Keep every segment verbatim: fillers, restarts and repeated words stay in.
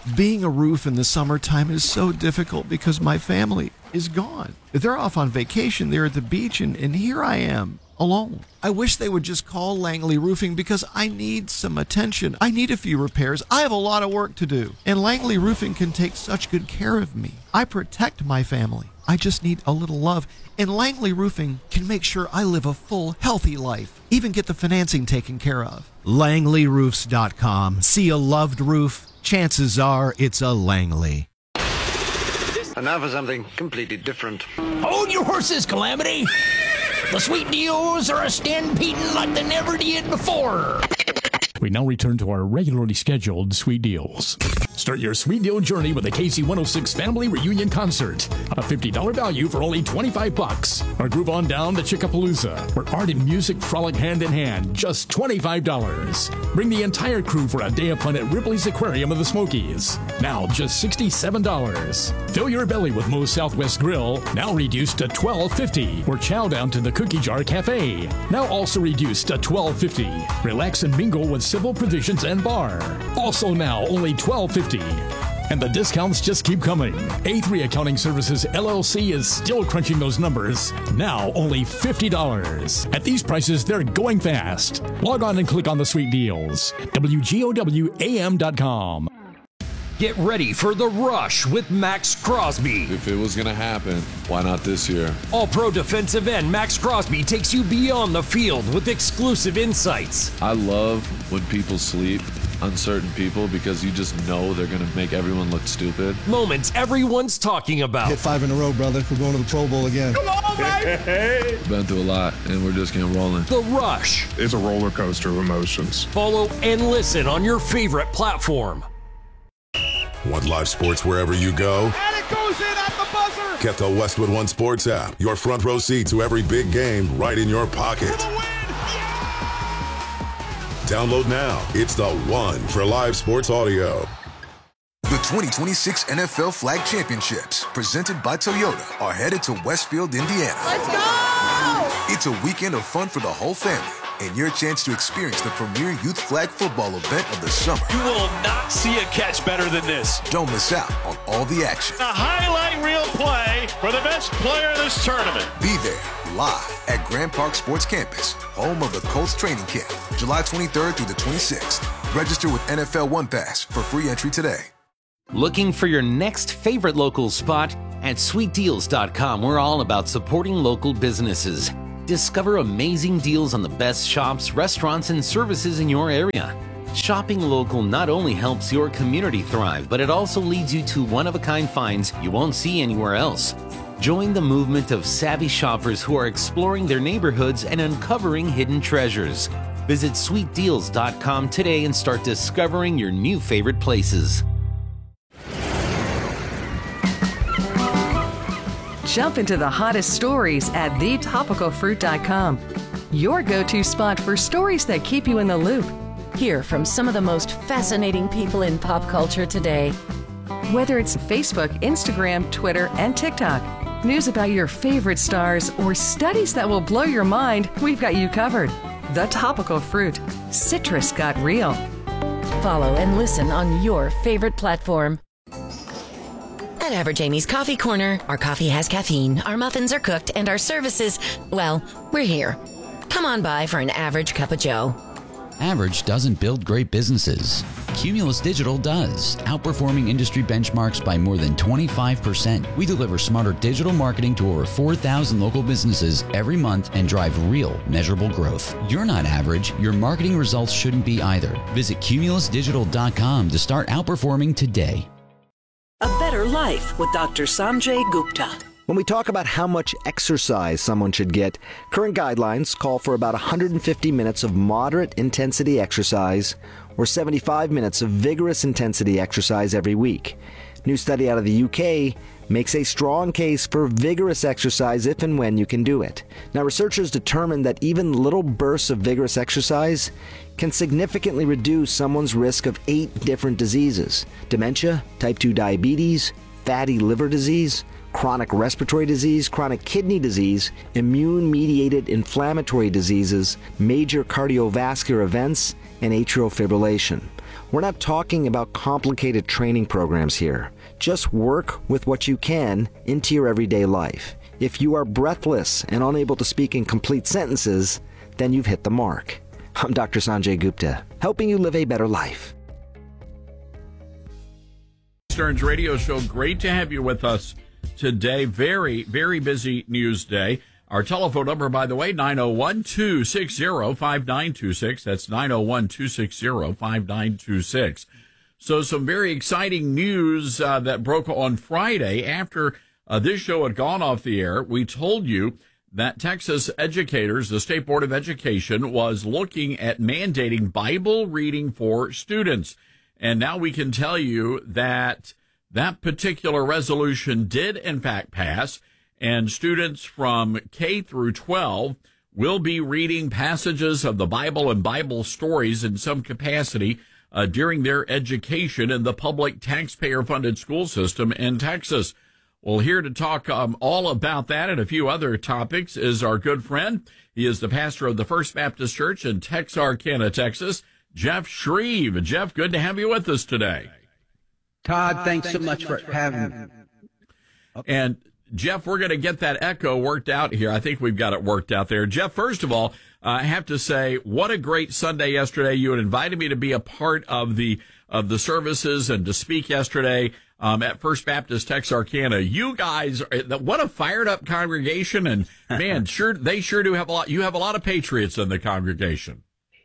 Being a roof in the summertime is so difficult because my family is gone. They're off on vacation. They're at the beach, and, and here I am, alone. I wish they would just call Langley Roofing because I need some attention. I need a few repairs. I have a lot of work to do. And Langley Roofing can take such good care of me. I protect my family. I just need a little love. And Langley Roofing can make sure I live a full, healthy life. Even get the financing taken care of. Langley Roofs dot com. See a loved roof? Chances are it's a Langley. And now for something completely different. Hold your horses, Calamity! The sweet deals are a stampeding like they never did before. We now return to our regularly scheduled Sweet Deals. Start your Sweet Deal journey with the K C one oh six Family Reunion Concert. A fifty dollars value for only twenty-five bucks. Or groove on down to Chickapalooza, where art and music frolic hand in hand, just twenty-five dollars. Bring the entire crew for a day of fun at Ripley's Aquarium of the Smokies. Now just sixty-seven dollars. Fill your belly with Moe's Southwest Grill, now reduced to twelve fifty. Or chow down to the Cookie Jar Cafe, now also reduced to twelve fifty. Relax and mingle with Civil Provisions and Bar, also now only twelve fifty. And the discounts just keep coming. A three Accounting Services L L C is still crunching those numbers. Now only fifty dollars. At these prices, they're going fast. Log on and click on the Sweet Deals. W G O W A M dot com. Get ready for The Rush with Max Crosby. If it was going to happen, why not this year? All-pro defensive end Max Crosby takes you beyond the field with exclusive insights. I love when people sleep, uncertain people, because you just know they're going to make everyone look stupid. Moments everyone's talking about. Hit five in a row, brother. We're going to the Pro Bowl again. Come on, baby! Been through a lot, and we're just getting rolling. The Rush. It's a roller coaster of emotions. Follow and listen on your favorite platform. Want live sports wherever you go? And it goes in at the buzzer! Get the Westwood One Sports app. Your front row seat to every big game right in your pocket. For the win! Yeah! Download now. It's the one for live sports audio. The twenty twenty-six N F L Flag Championships, presented by Toyota, are headed to Westfield, Indiana. Let's go! It's a weekend of fun for the whole family, and your chance to experience the premier youth flag football event of the summer. You will not see a catch better than this. Don't miss out on all the action. A highlight reel play for the best player in this tournament. Be there, live at Grand Park Sports Campus, home of the Colts training camp, July twenty-third through the twenty-sixth. Register with N F L One Pass for free entry today. Looking for your next favorite local spot? At sweet deals dot com, we're all about supporting local businesses. Discover amazing deals on the best shops, restaurants, and services in your area. Shopping local not only helps your community thrive, but it also leads you to one-of-a-kind finds you won't see anywhere else. Join the movement of savvy shoppers who are exploring their neighborhoods and uncovering hidden treasures. Visit sweet deals dot com today and start discovering your new favorite places. Jump into the hottest stories at the topical fruit dot com. Your go-to spot for stories that keep you in the loop. Hear from some of the most fascinating people in pop culture today. Whether it's Facebook, Instagram, Twitter, and TikTok, news about your favorite stars, or studies that will blow your mind, we've got you covered. The Topical Fruit. Citrus got real. Follow and listen on your favorite platform. At Average Amy's Coffee Corner, our coffee has caffeine, our muffins are cooked, and our services, well, we're here. Come on by for an average cup of joe. Average doesn't build great businesses. Cumulus Digital does, outperforming industry benchmarks by more than twenty-five percent. We deliver smarter digital marketing to over four thousand local businesses every month and drive real, measurable growth. You're not average. Your marketing results shouldn't be either. Visit cumulus digital dot com to start outperforming today. A Better Life with Doctor Sanjay Gupta. When we talk about how much exercise someone should get, current guidelines call for about one hundred fifty minutes of moderate intensity exercise or seventy-five minutes of vigorous intensity exercise every week. New study out of the U K makes a strong case for vigorous exercise if and when you can do it. Now, researchers determined that even little bursts of vigorous exercise can significantly reduce someone's risk of eight different diseases: dementia, type two diabetes, fatty liver disease, chronic respiratory disease, chronic kidney disease, immune-mediated inflammatory diseases, major cardiovascular events, and atrial fibrillation. We're not talking about complicated training programs here. Just work with what you can into your everyday life. If you are breathless and unable to speak in complete sentences, then you've hit the mark. I'm Doctor Sanjay Gupta, helping you live a better life. Stearns Radio Show, great to have you with us today. Very, very busy news day. Our telephone number, by the way, nine oh one, two six zero, five nine two six. That's nine oh one, two six zero, five nine two six. So some very exciting news uh, that broke on Friday after uh, this show had gone off the air. We told you that Texas educators, the State Board of Education, was looking at mandating Bible reading for students. And now we can tell you that that particular resolution did, in fact, pass, and students from K through twelve will be reading passages of the Bible and Bible stories in some capacity uh, during their education in the public taxpayer-funded school system in Texas. Well, here to talk um, all about that and a few other topics is our good friend. He is the pastor of the First Baptist Church in Texarkana, Texas, Jeff Shreve. Jeff, good to have you with us today. Todd, thanks so much for having me. And Jeff, we're going to get that echo worked out here. I think we've got it worked out there. Jeff, first of all, uh, I have to say, what a great Sunday yesterday. You had invited me to be a part of the of the services and to speak yesterday um, at First Baptist Texarkana. You guys, what a fired up congregation, and man, sure they sure do have a lot. You have a lot of patriots in the congregation.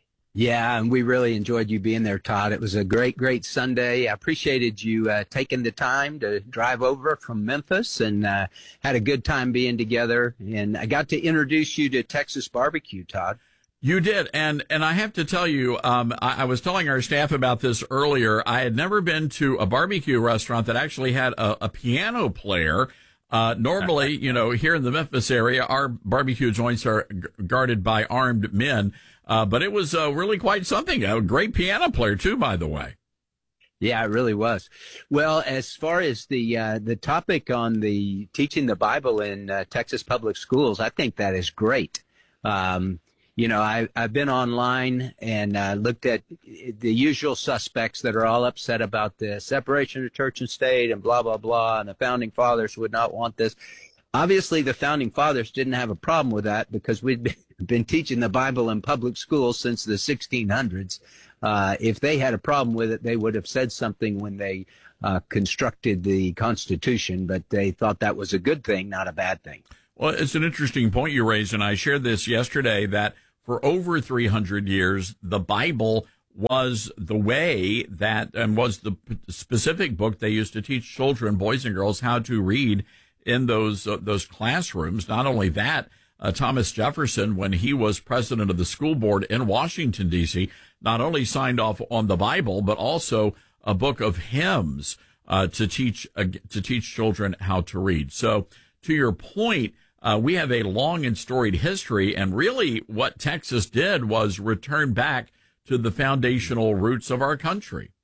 Yeah, and we really enjoyed you being there, Todd. It was a great, great Sunday. I appreciated you uh, taking the time to drive over from Memphis, and uh, had a good time being together. And I got to introduce you to Texas barbecue, Todd. You did, and and I have to tell you, um, I, I was telling our staff about this earlier. I had never been to a barbecue restaurant that actually had a, a piano player. Uh, normally, you know, here in the Memphis area, our barbecue joints are g- guarded by armed men. Uh, but it was uh, really quite something. A great piano player, too, by the way. Yeah, it really was. Well, as far as the uh, the topic on the teaching the Bible in uh, Texas public schools, I think that is great. Um, you know, I, I've been online and uh, looked at the usual suspects that are all upset about this separation of church and state and blah, blah, blah. And the founding fathers would not want this. Obviously, the founding fathers didn't have a problem with that because we'd been, been teaching the Bible in public schools since the sixteen hundreds. Uh, if they had a problem with it, they would have said something when they uh, constructed the Constitution, but they thought that was a good thing, not a bad thing. Well, it's an interesting point you raised, and I shared this yesterday, that for over three hundred years, the Bible was the way that, and was the specific book they used to teach children, boys and girls, how to read in those uh, those classrooms. Not only that, uh, Thomas Jefferson, when he was president of the school board in Washington, D C, not only signed off on the Bible, but also a book of hymns uh, to teach uh, to teach children how to read. So, to your point, uh, we have a long and storied history, and really what Texas did was return back to the foundational roots of our country.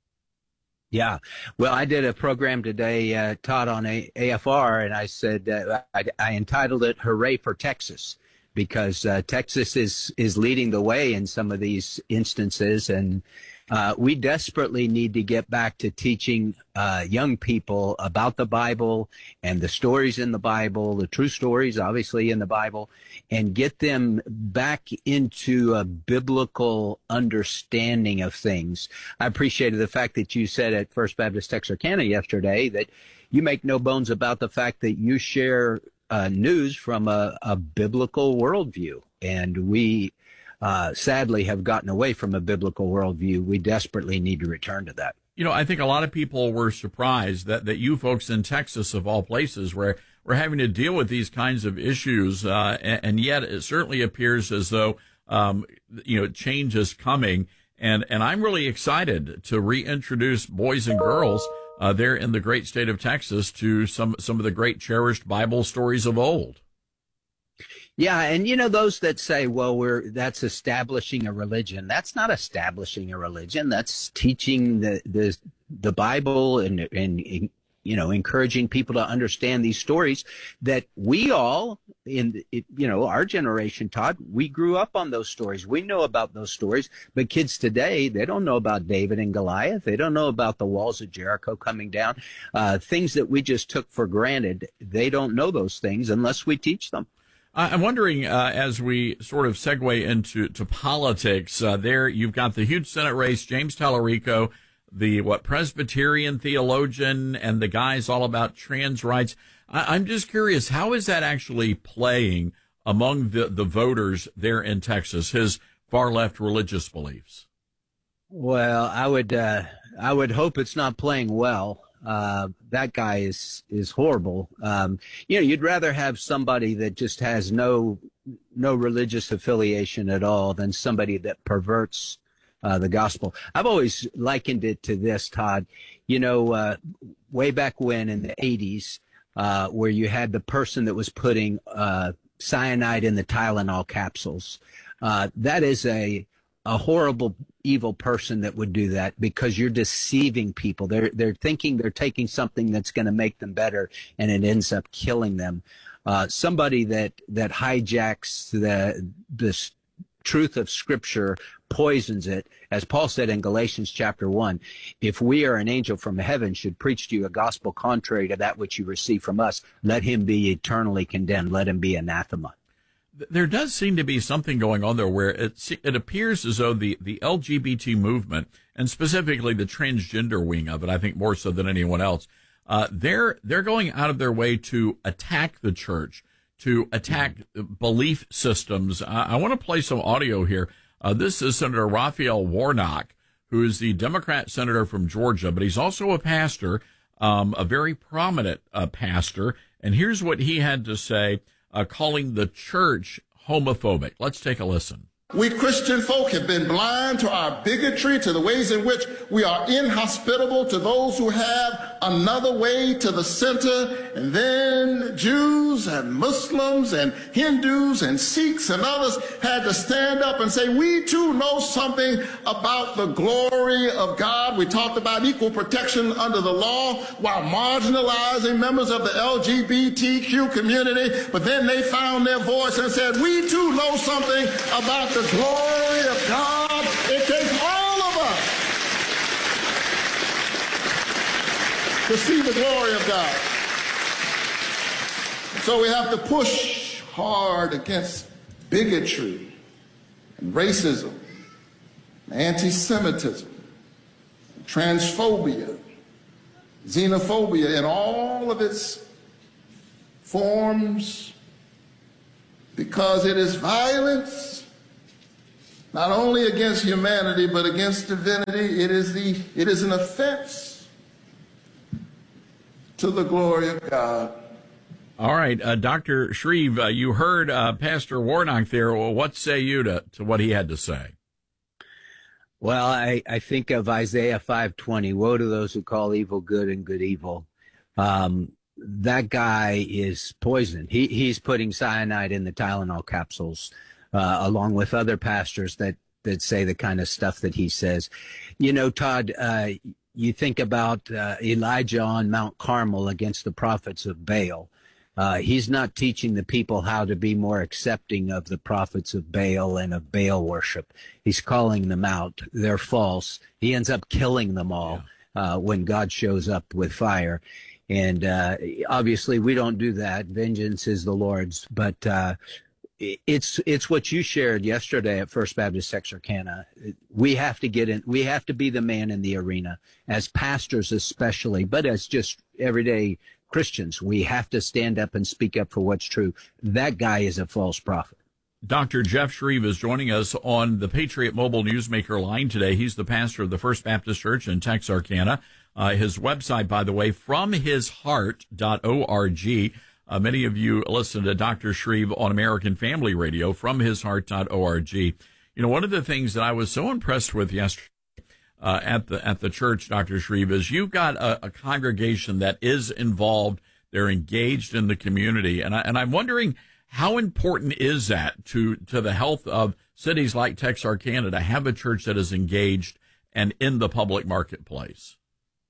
Yeah. Well, I did a program today, uh, Todd, on a- AFR, and I said, uh, I, I entitled it Hooray for Texas, because uh, Texas is, is leading the way in some of these instances. And uh, we desperately need to get back to teaching uh, young people about the Bible and the stories in the Bible, the true stories, obviously, in the Bible, and get them back into a biblical understanding of things. I appreciated the fact that you said at First Baptist Texarkana yesterday that you make no bones about the fact that you share uh, news from a, a biblical worldview. And we uh, sadly have gotten away from a biblical worldview. We desperately need to return to that. You know, I think a lot of people were surprised that, that you folks in Texas, of all places, were, were having to deal with these kinds of issues. Uh, and, and yet it certainly appears as though, um, you know, change is coming. And, and I'm really excited to reintroduce boys and girls uh, there in the great state of Texas to some, some of the great cherished Bible stories of old. Yeah, and you know, those that say, well, we're that's establishing a religion. That's not establishing a religion. That's teaching the the, the Bible and, and you know, encouraging people to understand these stories that we all in, you know, our generation, Todd, we grew up on those stories. We know about those stories, but kids today, they don't know about David and Goliath. They don't know about the walls of Jericho coming down, uh, things that we just took for granted. They don't know those things unless we teach them. I'm wondering, uh, as we sort of segue into to politics, uh, there you've got the huge Senate race, James Tallarico, the what Presbyterian theologian, and the guys all about trans rights. I, I'm just curious, how is that actually playing among the, the voters there in Texas, his far left religious beliefs? Well, I would uh, I would hope it's not playing well. Uh, that guy is is horrible. Um, you know, you'd rather have somebody that just has no no religious affiliation at all than somebody that perverts Uh, the gospel. I've always likened it to this, Todd. You know, uh, way back when in the eighties, uh, where you had the person that was putting uh, cyanide in the Tylenol capsules. Uh, that is a a horrible, evil person that would do that, because you're deceiving people. They're they're thinking they're taking something that's going to make them better, and it ends up killing them. Uh, somebody that that hijacks the this truth of Scripture, poisons it. As Paul said in Galatians chapter one, if we are an angel from heaven should preach to you a gospel contrary to that which you receive from us, let him be eternally condemned. Let him be anathema. There does seem to be something going on there where it, it appears as though the, the L G B T movement, and specifically the transgender wing of it, I think more so than anyone else, uh, they're, they're going out of their way to attack the church, to attack belief systems. I, I want to play some audio here. Uh, this is Senator Raphael Warnock, who is the Democrat senator from Georgia, but he's also a pastor, um, a very prominent uh, pastor. And here's what he had to say, uh, calling the church homophobic. Let's take a listen. We Christian folk have been blind to our bigotry, to the ways in which we are inhospitable to those who have another way to the center. And then Jews and Muslims and Hindus and Sikhs and others had to stand up and say, we too know something about the glory of God. We talked about equal protection under the law while marginalizing members of the L G B T Q community. But then they found their voice and said, we too know something about the the glory of God. It takes all of us to see the glory of God. So we have to push hard against bigotry and racism, anti-Semitism, transphobia, xenophobia in all of its forms, because it is violence not only against humanity, but against divinity. It is the it is an offense to the glory of God. All right, uh, Doctor Shreve, uh, you heard uh, Pastor Warnock there. Well, what say you to, to what he had to say? Well, I, I think of Isaiah five twenty, woe to those who call evil good and good evil. Um, that guy is poison. He, he's putting cyanide in the Tylenol capsules. Uh, along with other pastors that, that say the kind of stuff that he says. You know, Todd, uh, you think about uh, Elijah on Mount Carmel against the prophets of Baal. Uh, he's not teaching the people how to be more accepting of the prophets of Baal and of Baal worship. He's calling them out. They're false. He ends up killing them all uh, when God shows up with fire. And uh, obviously, we don't do that. Vengeance is the Lord's. But uh It's it's what you shared yesterday at First Baptist Texarkana. We have to get in. We have to be the man in the arena, as pastors especially, but as just everyday Christians. We have to stand up and speak up for what's true. That guy is a false prophet. Doctor Jeff Shreve is joining us on the Patriot Mobile Newsmaker line today. He's the pastor of the First Baptist Church in Texarkana. Uh, his website, by the way, from his heart dot org. Uh, many of you listen to Doctor Shreve on American Family Radio, from his heart dot org. You know, one of the things that I was so impressed with yesterday uh, at the at the church, Doctor Shreve, is you've got a, a congregation that is involved. They're engaged in the community, and I, and I'm wondering, how important is that to to the health of cities like Texarkana to have a church that is engaged and in the public marketplace?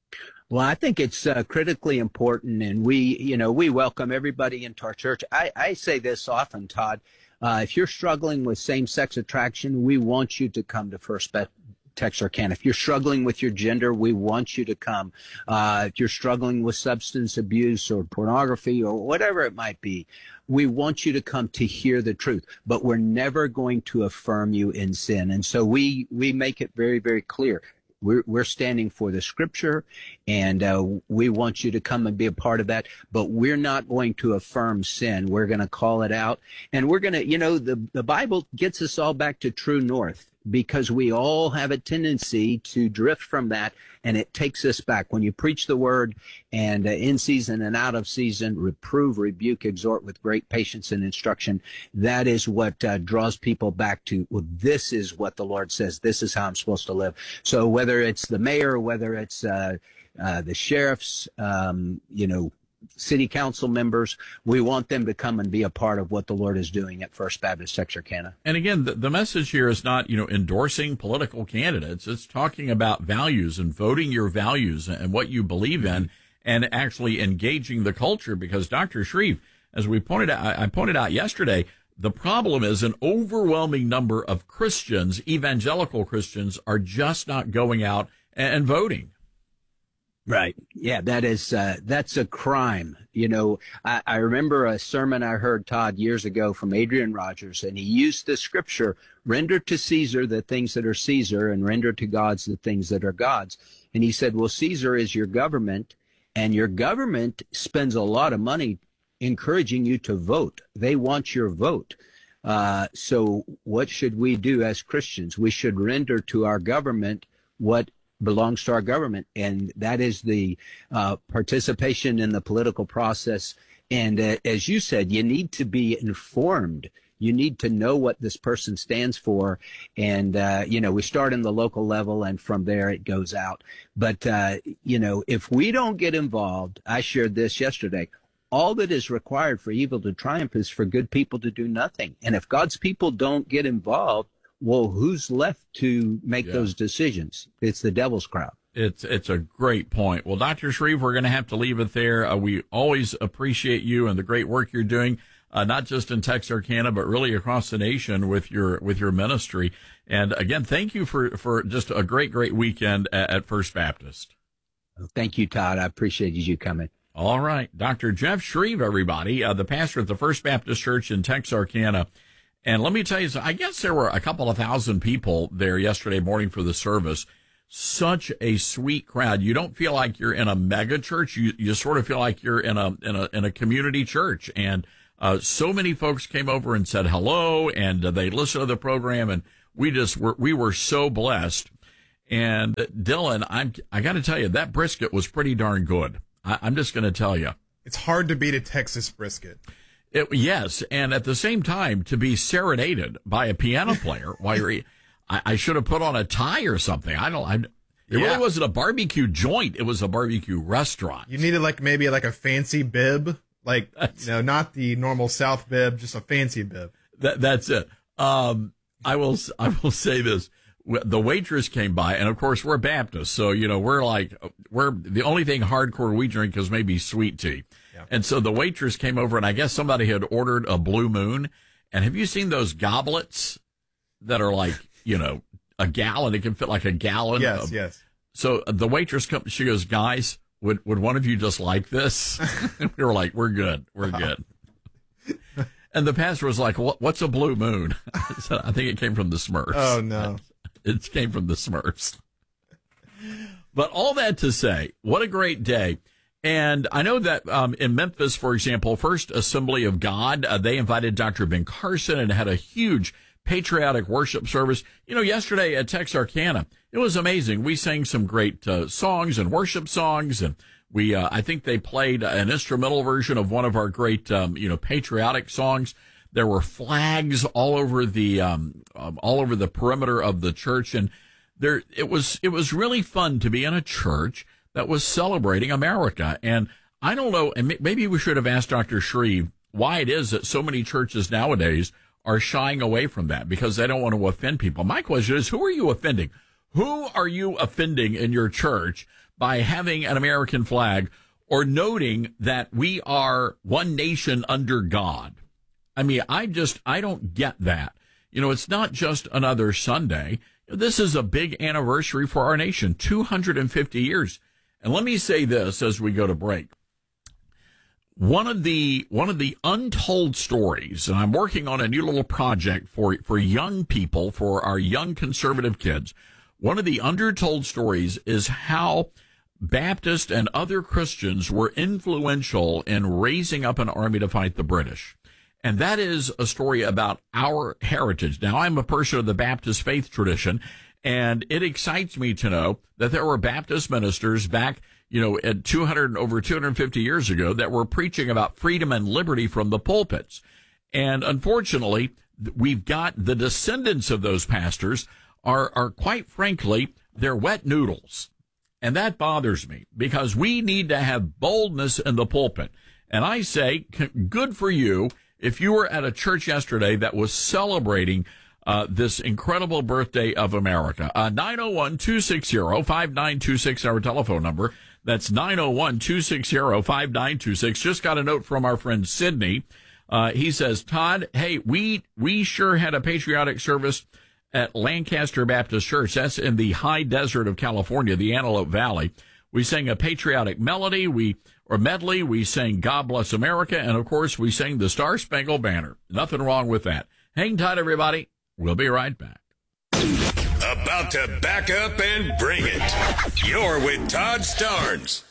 Well, I think it's uh, critically important, and we, you know, we welcome everybody into our church. I, I say this often, Todd. Uh, if you're struggling with same-sex attraction, we want you to come to First Baptist Texarkana. If you're struggling with your gender, we want you to come. Uh, if you're struggling with substance abuse or pornography or whatever it might be, we want you to come to hear the truth. But we're never going to affirm you in sin. And so we, we make it very, very clear. We're, we're standing for the scripture, and uh, we want you to come and be a part of that. But we're not going to affirm sin. We're going to call it out. And we're going to, you know, the, the Bible gets us all back to true north, because we all have a tendency to drift from that, and it takes us back. When you preach the word, and uh, in season and out of season, reprove, rebuke, exhort with great patience and instruction, that is what uh, draws people back to, well, this is what the Lord says. This is how I'm supposed to live. So whether it's the mayor, whether it's uh, uh, the sheriffs, um, you know, city council members, we want them to come and be a part of what the Lord is doing at First Baptist Texarkana. And again, the, the message here is not, you know, endorsing political candidates. It's talking about values and voting your values and what you believe in, and actually engaging the culture. Because Doctor Shreve, as we pointed out, I pointed out yesterday, the problem is an overwhelming number of Christians, evangelical Christians, are just not going out and voting. Right. Yeah, that is, uh, that's a crime. You know, I, I remember a sermon I heard, Todd, years ago from Adrian Rogers, and he used the scripture, render to Caesar the things that are Caesar and render to God's the things that are God's. And he said, well, Caesar is your government, and your government spends a lot of money encouraging you to vote. They want your vote. Uh, so what should we do as Christians? We should render to our government what belongs to our government, and that is the uh, participation in the political process. And uh, as you said, you need to be informed. You need to know what this person stands for. And, uh, you know, we start in the local level, and from there it goes out. But, uh, you know, if we don't get involved, I shared this yesterday, all that is required for evil to triumph is for good people to do nothing. And if God's people don't get involved, well, who's left to make yeah. those decisions? It's the devil's crowd. It's it's a great point. Well, Doctor Shreve, we're going to have to leave it there. Uh, we always appreciate you and the great work you're doing, uh, not just in Texarkana, but really across the nation with your with your ministry. And again, thank you for, for just a great, great weekend at, at First Baptist. Thank you, Todd. I appreciated you coming. All right. Doctor Jeff Shreve, everybody, uh, the pastor at the First Baptist Church in Texarkana. And let me tell you, I guess there were a couple of thousand people there yesterday morning for the service. Such a sweet crowd. You don't feel like you're in a mega church. You you sort of feel like you're in a in a in a community church. And uh, so many folks came over and said hello, and uh, they listened to the program, and we just were we were so blessed. And uh, Dylan, I'm I got to tell you, that brisket was pretty darn good. I, I'm just going to tell you, it's hard to beat a Texas brisket. It, yes, and at the same time, to be serenaded by a piano player while you're eating, I, I should have put on a tie or something. I don't. I, it yeah. really wasn't a barbecue joint; it was a barbecue restaurant. You needed like maybe like a fancy bib, like that's, you know, not the normal South bib, just a fancy bib. That, that's it. Um, I will. I will say this: the waitress came by, and of course we're Baptists, so you know we're like we're the only thing hardcore we drink is maybe sweet tea. And so the waitress came over, and I guess somebody had ordered a Blue Moon. And have you seen those goblets that are like, you know, a gallon? It can fit like a gallon. Yes, of, yes. So the waitress comes, she goes, guys, would, would one of you just like this? And we were like, we're good. We're wow. good. And the pastor was like, what, what's a Blue Moon? So I think it came from the Smurfs. Oh, no. It came from the Smurfs. But all that to say, what a great day. And I know that um, in Memphis, for example, First Assembly of God, uh, they invited Doctor Ben Carson and had a huge patriotic worship service. You know, yesterday at Texarkana, it was amazing. We sang some great uh, songs and worship songs, and we, uh, I think they played an instrumental version of one of our great, um, you know, patriotic songs. There were flags all over the, um, um, all over the perimeter of the church, and there, it was, it was really fun to be in a church that was celebrating America. And I don't know, and maybe we should have asked Doctor Shreve why it is that so many churches nowadays are shying away from that, because they don't want to offend people. My question is, who are you offending? Who are you offending in your church by having an American flag or noting that we are one nation under God. I mean, I just, I don't get that. You know, it's not just another Sunday. This is a big anniversary for our nation, two hundred fifty years. And let me say this as we go to break. One of the one of the untold stories, and I'm working on a new little project for, for young people, for our young conservative kids. One of the undertold stories is how Baptists and other Christians were influential in raising up an army to fight the British. And that is a story about our heritage. Now, I'm a person of the Baptist faith tradition, and it excites me to know that there were Baptist ministers back, you know, at two hundred, over two hundred fifty years ago that were preaching about freedom and liberty from the pulpits. And unfortunately, we've got the descendants of those pastors are, are quite frankly, they're wet noodles. And that bothers me because we need to have boldness in the pulpit. And I say, good for you. If you were at a church yesterday that was celebrating uh, this incredible birthday of America, uh, nine oh one, two six zero, five nine two six, our telephone number. That's nine oh one, two six zero, five nine two six. Just got a note from our friend Sydney. Uh, he says, Todd, hey, we we sure had a patriotic service at Lancaster Baptist Church. That's in the high desert of California, the Antelope Valley. We sang a patriotic melody. We or medley. We sang God Bless America. And, of course, we sang the Star Spangled Banner. Nothing wrong with that. Hang tight, everybody. We'll be right back. About to back up and bring it. You're with Todd Starnes.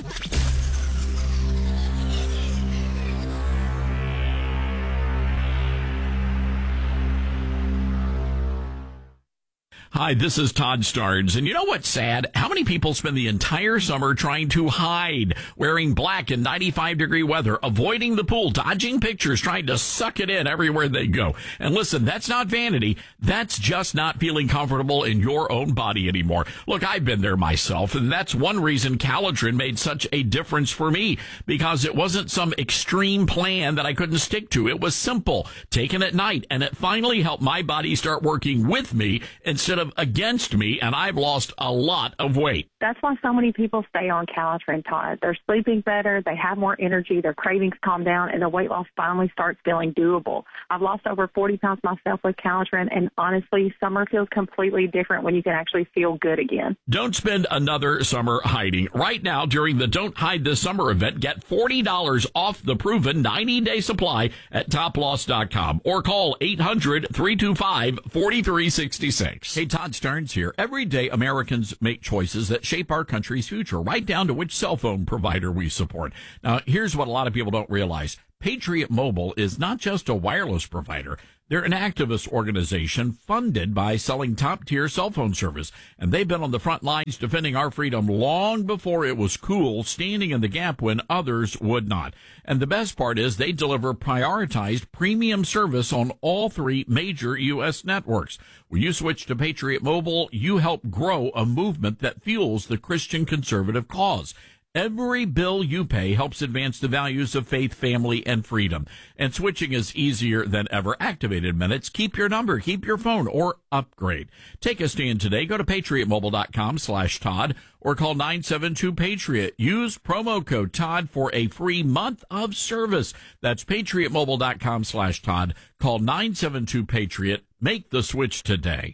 Hi, this is Todd Starnes, and you know what's sad? How many people spend the entire summer trying to hide, wearing black in ninety-five degree weather, avoiding the pool, dodging pictures, trying to suck it in everywhere they go? And listen, that's not vanity. That's just not feeling comfortable in your own body anymore. Look, I've been there myself, and that's one reason Calitrin made such a difference for me, because it wasn't some extreme plan that I couldn't stick to. It was simple, taken at night, and it finally helped my body start working with me instead of against me, and I've lost a lot of weight. That's why so many people stay on Calitrin, Todd. They're sleeping better, they have more energy, their cravings calm down, and their weight loss finally starts feeling doable. I've lost over forty pounds myself with Calitrin, and honestly, summer feels completely different when you can actually feel good again. Don't spend another summer hiding. Right now, during the Don't Hide This Summer event, get forty dollars off the proven ninety day supply at top loss dot com or call eight hundred, three two five, four three six six. Hey, Todd Starnes here. Every day, Americans make choices that shape our country's future, right down to which cell phone provider we support. Now, here's what a lot of people don't realize. Patriot Mobile is not just a wireless provider. They're an activist organization funded by selling top-tier cell phone service, and they've been on the front lines defending our freedom long before it was cool, standing in the gap when others would not. And the best part is they deliver prioritized premium service on all three major U S networks. When you switch to Patriot Mobile, you help grow a movement that fuels the Christian conservative cause. Every bill you pay helps advance the values of faith, family, and freedom. And switching is easier than ever. Activated minutes. Keep your number, keep your phone, or upgrade. Take a stand today. Go to patriot mobile dot com slash Todd or call nine seven two Patriot. Use promo code Todd for a free month of service. That's patriot mobile dot com slash Todd. Call nine seven two Patriot. Make the switch today.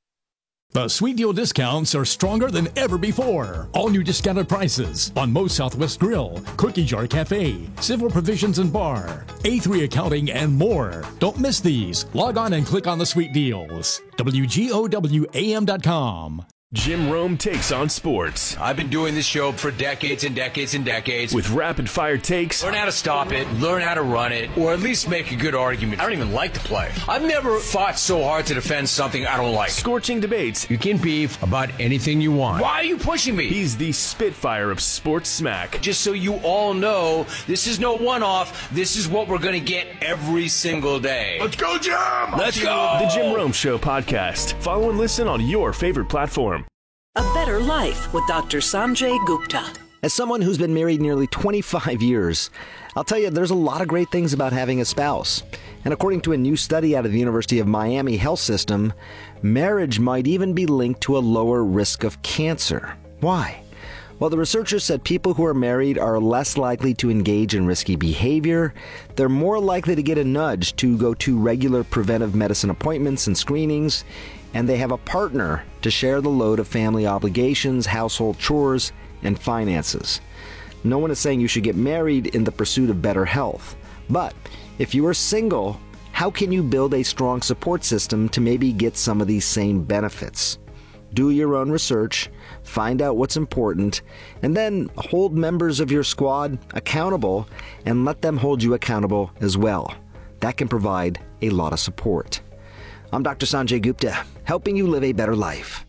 The Sweet Deal discounts are stronger than ever before. All new discounted prices on Moe's Southwest Grill, Cookie Jar Cafe, Civil Provisions and Bar, A three Accounting, and more. Don't miss these. Log on and click on the Sweet Deals. W G O W A M dot com. Jim Rome takes on sports. I've been doing this show for decades and decades and decades. With rapid-fire takes. Learn how to stop it, learn how to run it, or at least make a good argument. I don't even like to play. I've never fought so hard to defend something I don't like. Scorching debates. You can beef about anything you want. Why are you pushing me? He's the Spitfire of sports smack. Just so you all know, this is no one-off. This is what we're going to get every single day. Let's go, Jim! Let's go! The Jim Rome Show podcast. Follow and listen on your favorite platform. A Better Life with Doctor Sanjay Gupta. As someone who's been married nearly twenty-five years, I'll tell you there's a lot of great things about having a spouse. And according to a new study out of the University of Miami Health System, marriage might even be linked to a lower risk of cancer. Why? Well, the researchers said people who are married are less likely to engage in risky behavior. They're more likely to get a nudge to go to regular preventive medicine appointments and screenings. And they have a partner to share the load of family obligations, household chores, and finances. No one is saying you should get married in the pursuit of better health. But if you are single, how can you build a strong support system to maybe get some of these same benefits? Do your own research, find out what's important, and then hold members of your squad accountable and let them hold you accountable as well. That can provide a lot of support. I'm Doctor Sanjay Gupta, helping you live a better life.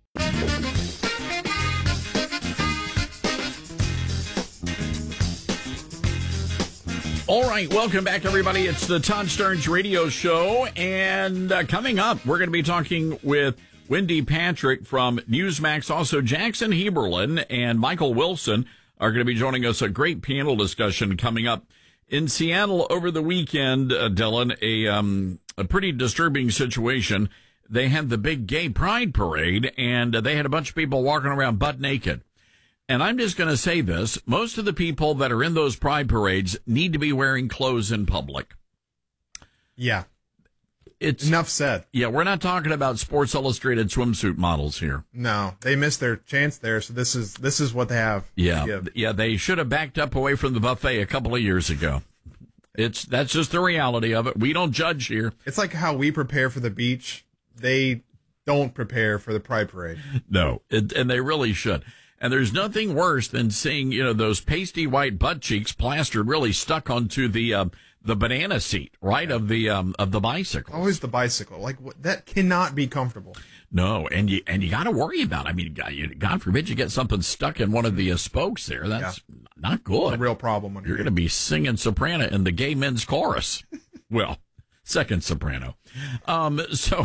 All right, welcome back, everybody. It's the Todd Starnes Radio Show, and uh, coming up, we're going to be talking with Wendy Patrick from Newsmax. Also, Jackson Heberlin and Michael Wilson are going to be joining us. A great panel discussion coming up. In Seattle over the weekend, uh, Dylan, a um, a pretty disturbing situation. They had the big gay pride parade, and uh, they had a bunch of people walking around butt naked. And I'm just going to say this. Most of the people that are in those pride parades need to be wearing clothes in public. Yeah. It's enough said. Yeah, we're not talking about Sports Illustrated swimsuit models here. No, they missed their chance there, so this is this is what they have. Yeah, yeah, they should have backed up away from the buffet a couple of years ago. It's that's just the reality of it. We don't judge here. It's like how we prepare for the beach. They don't prepare for the pride parade. No, it, and they really should. And there's nothing worse than seeing, you know, those pasty white butt cheeks plastered, really stuck onto the uh, the banana seat, right, of the um, of the bicycle. Always the bicycle. Like, what, that cannot be comfortable. No, and you and you got to worry about it. I mean, God, you, God forbid you get something stuck in one of the uh, spokes there. That's yeah. not good. It's a real problem. You're going to be singing soprano in the gay men's chorus. Well, second soprano. Um, so,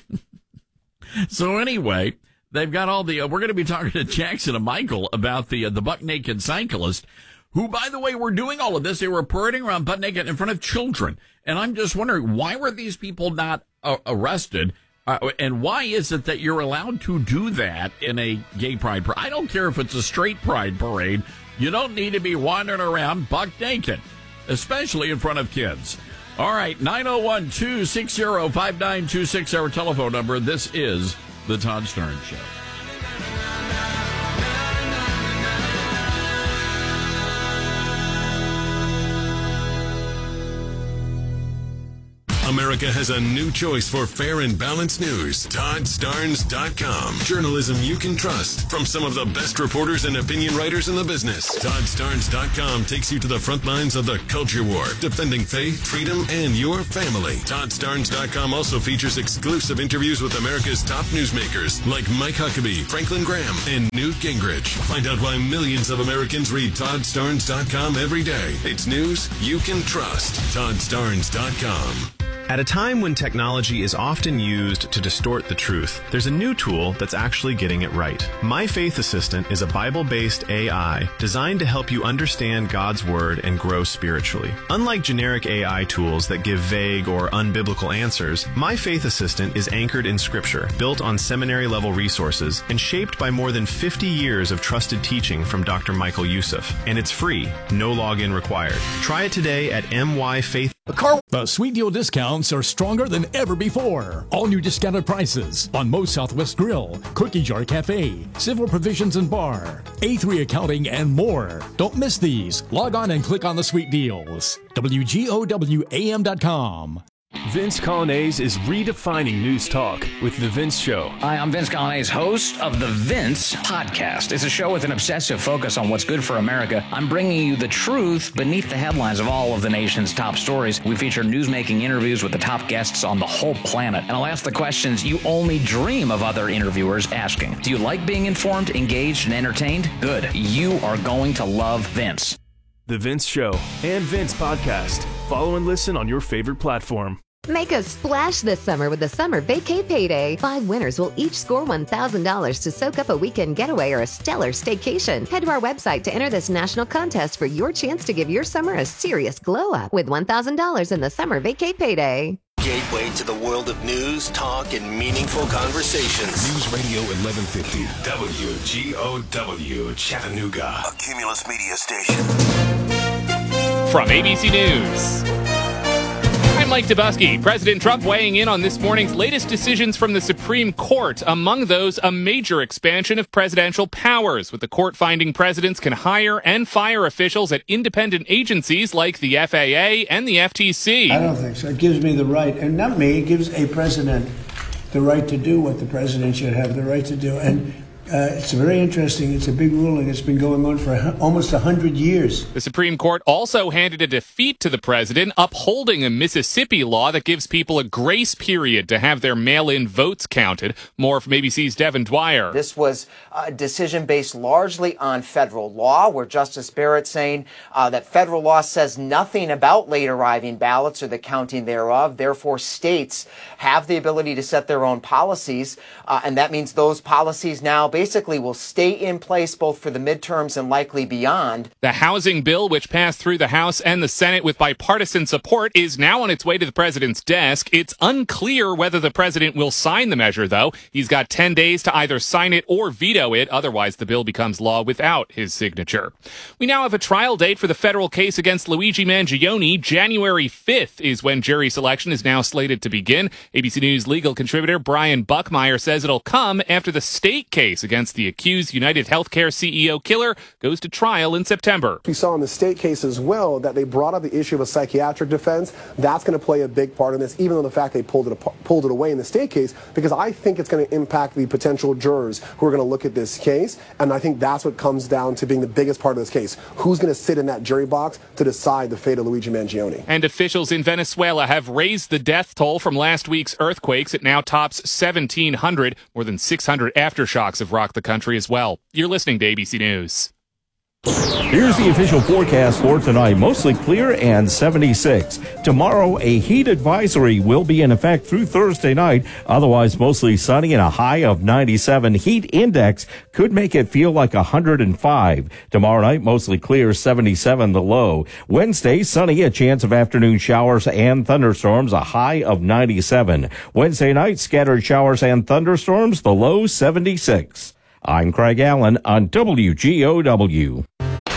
so anyway, they've got all the. Uh, we're going to be talking to Jackson and Michael about the uh, the buck naked cyclist, who, by the way, were doing all of this. They were parading around butt naked in front of children, and I'm just wondering, why were these people not uh, arrested? Uh, and why is it that you're allowed to do that in a gay pride parade? I don't care if it's a straight pride parade. You don't need to be wandering around buck naked, especially in front of kids. All right, nine oh one, two six zero, five nine two six, our telephone number. This is the Todd Starnes Show. America has a new choice for fair and balanced news. Todd Starnes dot com. Journalism you can trust from some of the best reporters and opinion writers in the business. Todd Starnes dot com takes you to the front lines of the culture war, defending faith, freedom, and your family. Todd Starnes dot com also features exclusive interviews with America's top newsmakers like Mike Huckabee, Franklin Graham, and Newt Gingrich. Find out why millions of Americans read Todd Starnes dot com every day. It's news you can trust. Todd Starnes dot com. At a time when technology is often used to distort the truth, there's a new tool that's actually getting it right. My Faith Assistant is a Bible-based A I designed to help you understand God's Word and grow spiritually. Unlike generic A I tools that give vague or unbiblical answers, My Faith Assistant is anchored in Scripture, built on seminary-level resources, and shaped by more than fifty years of trusted teaching from Doctor Michael Youssef. And it's free, no login required. Try it today at My Faith. The Sweet Deal discounts are stronger than ever before. All new discounted prices on Moe's Southwest Grill, Cookie Jar Cafe, Civil Provisions and Bar, A three Accounting, and more. Don't miss these. Log on and click on the Sweet Deals. W G O W A M dot com. Vince Colonnese is redefining news talk with The Vince Show. Hi, I'm Vince Colonnese, host of The Vince Podcast. It's a show with an obsessive focus on what's good for America. I'm bringing you the truth beneath the headlines of all of the nation's top stories. We feature news-making interviews with the top guests on the whole planet. And I'll ask the questions you only dream of other interviewers asking. Do you like being informed, engaged, and entertained? Good. You are going to love Vince. The Vince Show and Vince Podcast. Follow and listen on your favorite platform. Make a splash this summer with the Summer Vacay Payday. Five winners will each score one thousand dollars to soak up a weekend getaway or a stellar staycation. Head to our website to enter this national contest for your chance to give your summer a serious glow up with one thousand dollars in the Summer Vacay Payday. gateway to the world of news, talk, and meaningful conversations. News Radio eleven fifty, W G O W, Chattanooga. A Cumulus Media station. From A B C News, I'm Mike Dubusky. President Trump weighing in on this morning's latest decisions from the Supreme Court. Among those, a major expansion of presidential powers, with the court finding presidents can hire and fire officials at independent agencies like the F A A and the F T C. I don't think so. It gives me the right, and not me, it gives a president the right to do what the president should have the right to do. And Uh, it's very interesting. It's a big ruling. It's been going on for a, almost one hundred years. The Supreme Court also handed a defeat to the president, upholding a Mississippi law that gives people a grace period to have their mail-in votes counted. More from A B C's Devin Dwyer. This was a decision based largely on federal law, where Justice Barrett saying uh, that federal law says nothing about late arriving ballots or the counting thereof. Therefore, states have the ability to set their own policies, uh, and that means those policies now basically will stay in place both for the midterms and likely beyond. The housing bill, which passed through the House and the Senate with bipartisan support, is now on its way to the president's desk. It's unclear whether the president will sign the measure, though. He's got ten days to either sign it or veto it. Otherwise, the bill becomes law without his signature. We now have a trial date for the federal case against Luigi Mangione. January fifth is when jury selection is now slated to begin. A B C News legal contributor Brian Buckmeyer says it'll come after the state case against the accused United Healthcare C E O killer goes to trial in September. We saw in the state case as well that they brought up the issue of a psychiatric defense. That's going to play a big part in this, even though the fact they pulled it pulled it away in the state case, because I think it's going to impact the potential jurors who are going to look at this case. And I think that's what comes down to being the biggest part of this case. Who's going to sit in that jury box to decide the fate of Luigi Mangione? And officials in Venezuela have raised the death toll from last week's earthquakes. It now tops seventeen hundred. More than six hundred aftershocks have rocked the country as well. You're listening to A B C News. Here's the official forecast for tonight. Mostly clear and seventy-six. Tomorrow, a heat advisory will be in effect through Thursday night. Otherwise, mostly sunny and a high of ninety-seven. Heat index could make it feel like one hundred five. Tomorrow night, mostly clear, seventy-seven the low. Wednesday, sunny, a chance of afternoon showers and thunderstorms, a high of ninety-seven. Wednesday night, scattered showers and thunderstorms, the low seventy-six. I'm Craig Allen on W G O W.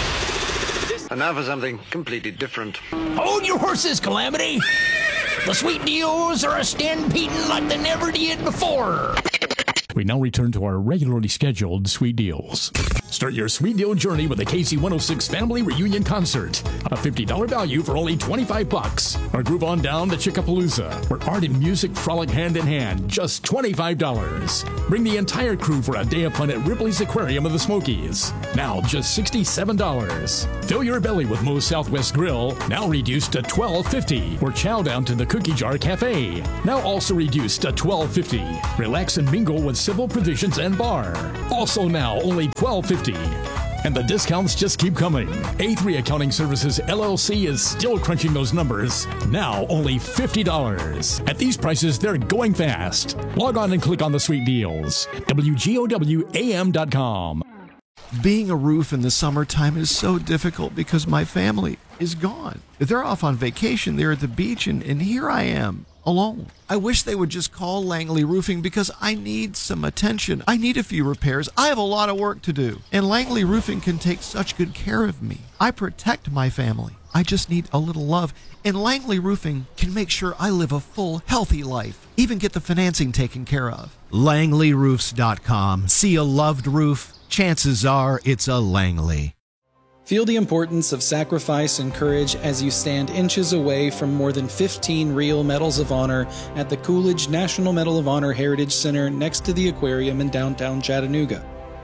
And now for something completely different. Hold your horses, Calamity. The sweet deals are a stampeding like they never did before. We now return to our regularly scheduled Sweet Deals. Start your Sweet Deal journey with the K C one oh six Family Reunion Concert. A fifty dollars value for only twenty-five bucks. Or groove on down to Chickapalooza, where art and music frolic hand in hand, just twenty-five dollars. Bring the entire crew for a day of fun at Ripley's Aquarium of the Smokies. Now just sixty-seven dollars. Fill your belly with Moe's Southwest Grill, now reduced to twelve fifty. Or chow down to the Cookie Jar Cafe, now also reduced to twelve fifty. Relax and mingle with Civil Provisions and Bar, also now only twelve fifty. And the discounts just keep coming. A three Accounting Services L L C is still crunching those numbers. Now only fifty dollars. At these prices, they're going fast. Log on and click on the sweet deals. W G O W A M dot com. Being a roof in the summertime is so difficult because my family is gone. They're off on vacation, they're at the beach, and, and here I am, alone. I wish they would just call Langley Roofing because I need some attention. I need a few repairs. I have a lot of work to do. And Langley Roofing can take such good care of me. I protect my family. I just need a little love. And Langley Roofing can make sure I live a full, healthy life. Even get the financing taken care of. Langley Roofs dot com. See a loved roof? Chances are it's a Langley. Feel the importance of sacrifice and courage as you stand inches away from more than fifteen real Medals of Honor at the Coolidge National Medal of Honor Heritage Center next to the aquarium in downtown Chattanooga.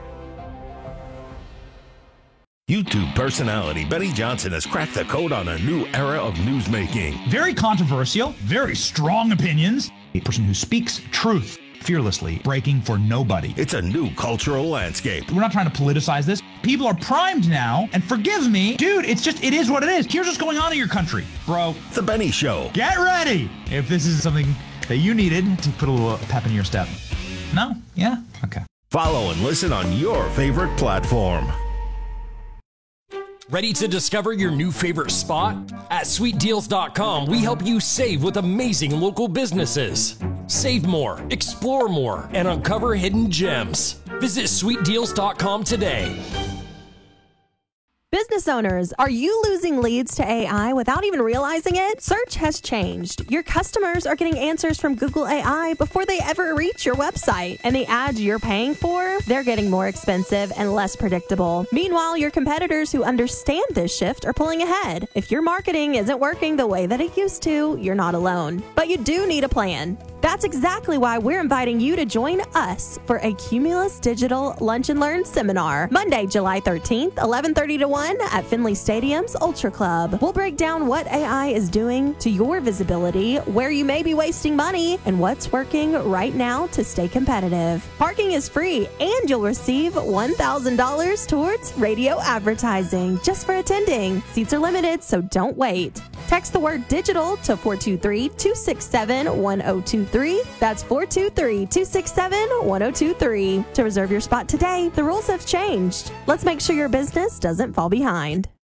YouTube personality Benny Johnson has cracked the code on a new era of newsmaking. Very controversial, very strong opinions. A person who speaks truth fearlessly, breaking for nobody. It's a new cultural landscape. We're not trying to politicize this. People are primed now, and forgive me, dude, it's just, it is what it is. Here's what's going on in your country, bro. The Benny Show. Get ready if this is something that you needed to put a little pep in your step. No? Yeah? Okay. Follow and listen on your favorite platform. Ready to discover your new favorite spot? At sweet deals dot com, we help you save with amazing local businesses. Save more, explore more, and uncover hidden gems. Visit sweet deals dot com today. Business owners, are you losing leads to A I without even realizing it? Search has changed. Your customers are getting answers from Google A I before they ever reach your website. And the ads you're paying for, they're getting more expensive and less predictable. Meanwhile, your competitors who understand this shift are pulling ahead. If your marketing isn't working the way that it used to, you're not alone. But you do need a plan. That's exactly why we're inviting you to join us for a Cumulus Digital Lunch and Learn seminar, Monday, July thirteenth, eleven thirty to one at Finley Stadium's Ultra Club. We'll break down what A I is doing to your visibility, where you may be wasting money, and what's working right now to stay competitive. Parking is free, and you'll receive one thousand dollars towards radio advertising just for attending. Seats are limited, so don't wait. Text the word digital to four two three, two six seven, one zero two three. That's four two three, two six seven, one zero two three. To reserve your spot today, the rules have changed. Let's make sure your business doesn't fall behind.